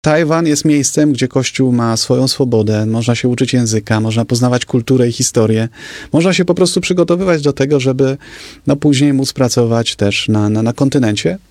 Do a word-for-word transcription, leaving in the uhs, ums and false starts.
Tajwan jest miejscem, gdzie Kościół ma swoją swobodę, można się uczyć języka, można poznawać kulturę i historię, można się po prostu przygotowywać do tego, żeby no, później móc pracować też na, na, na kontynencie.